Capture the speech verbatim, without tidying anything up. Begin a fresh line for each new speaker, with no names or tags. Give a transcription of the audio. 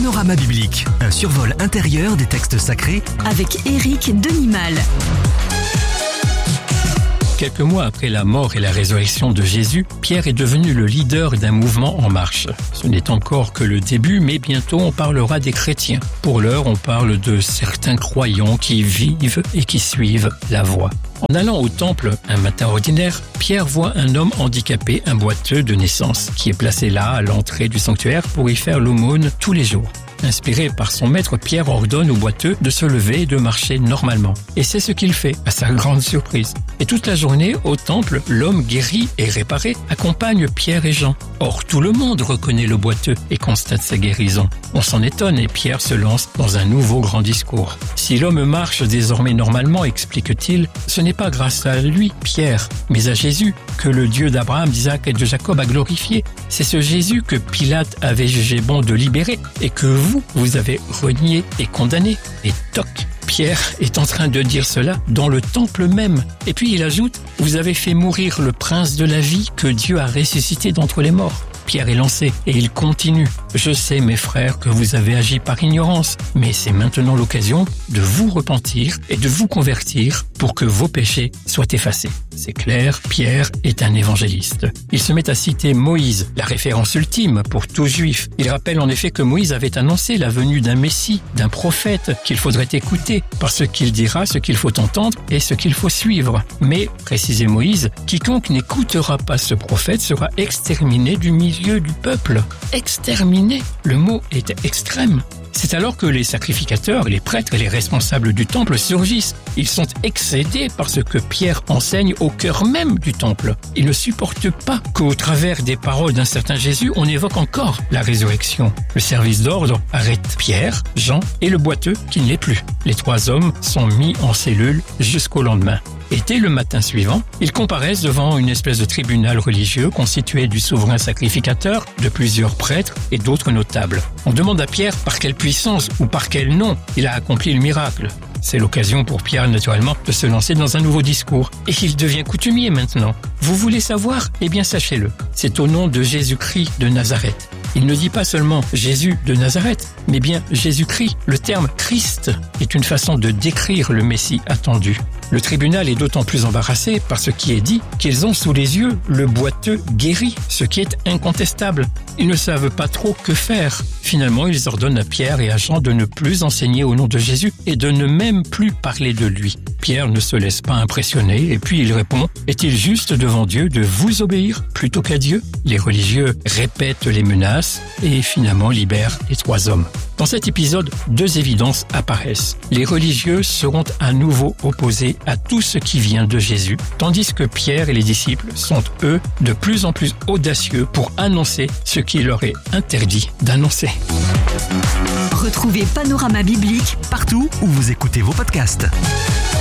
Panorama biblique, un survol intérieur des textes sacrés
avec Éric Denimal.
Quelques mois après la mort et la résurrection de Jésus, Pierre est devenu le leader d'un mouvement en marche. Ce n'est encore que le début, mais bientôt on parlera des chrétiens. Pour l'heure, on parle de certains croyants qui vivent et qui suivent la voie. En allant au temple un matin ordinaire, Pierre voit un homme handicapé, un boiteux de naissance, qui est placé là, à l'entrée du sanctuaire, pour y faire l'aumône tous les jours. Inspiré par son maître, Pierre ordonne au boiteux de se lever et de marcher normalement. Et c'est ce qu'il fait, à sa grande surprise. Et toute la journée, au temple, l'homme guéri et réparé accompagne Pierre et Jean. Or, tout le monde reconnaît le boiteux et constate sa guérison. On s'en étonne et Pierre se lance dans un nouveau grand discours. Si l'homme marche désormais normalement, explique-t-il, ce n'est pas grâce à lui, Pierre, mais à Jésus, que le Dieu d'Abraham, d'Isaac et de Jacob a glorifié. C'est ce Jésus que Pilate avait jugé bon de libérer et que vous, vous avez renié et condamné. Et toc, Pierre est en train de dire cela dans le temple même. Et puis il ajoute, vous avez fait mourir le prince de la vie que Dieu a ressuscité d'entre les morts. Pierre est lancé et il continue. Je sais, mes frères, que vous avez agi par ignorance, mais c'est maintenant l'occasion de vous repentir et de vous convertir pour que vos péchés soient effacés. C'est clair, Pierre est un évangéliste. Il se met à citer Moïse, la référence ultime pour tout juif. Il rappelle en effet que Moïse avait annoncé la venue d'un Messie, d'un prophète qu'il faudrait écouter, parce qu'il dira ce qu'il faut entendre et ce qu'il faut suivre. Mais, précisait Moïse, quiconque n'écoutera pas ce prophète sera exterminé du milieu du peuple. Exterminé, le mot est extrême. C'est alors que les sacrificateurs, les prêtres et les responsables du temple surgissent. Ils sont excédés par ce que Pierre enseigne au cœur même du temple. Ils ne supportent pas qu'au travers des paroles d'un certain Jésus, on évoque encore la résurrection. Le service d'ordre arrête Pierre, Jean et le boiteux qui ne l'est plus. Les trois hommes sont mis en cellule jusqu'au lendemain. Et dès le matin suivant, ils comparaissent devant une espèce de tribunal religieux constitué du souverain sacrificateur, de plusieurs prêtres et d'autres notables. On demande à Pierre par quelle puissance ou par quel nom il a accompli le miracle. C'est l'occasion pour Pierre, naturellement, de se lancer dans un nouveau discours. Et il devient coutumier maintenant. Vous voulez savoir ? Eh bien, sachez-le. C'est au nom de Jésus-Christ de Nazareth. Il ne dit pas seulement Jésus de Nazareth, mais bien Jésus-Christ. Le terme Christ est une façon de décrire le Messie attendu. Le tribunal est d'autant plus embarrassé par ce qui est dit qu'ils ont sous les yeux le boiteux guéri, ce qui est incontestable. Ils ne savent pas trop que faire. Finalement, ils ordonnent à Pierre et à Jean de ne plus enseigner au nom de Jésus et de ne même plus parler de lui. Pierre ne se laisse pas impressionner et puis il répond « Est-il juste devant Dieu de vous obéir plutôt qu'à Dieu ?» Les religieux répètent les menaces et finalement libèrent les trois hommes. Dans cet épisode, deux évidences apparaissent. Les religieux seront à nouveau opposés à tout ce qui vient de Jésus, tandis que Pierre et les disciples sont, eux, de plus en plus audacieux pour annoncer ce qui leur est interdit d'annoncer.
Retrouvez Panorama biblique
partout où vous écoutez vos podcasts.